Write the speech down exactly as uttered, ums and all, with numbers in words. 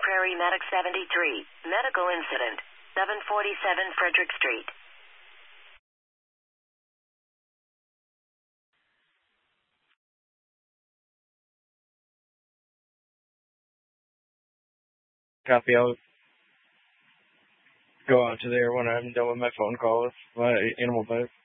Prairie Medic seventy-three. Medical incident. seven forty-seven Frederick Street. Copy. I'll go out to there when I'm done with my phone call with my animal vet.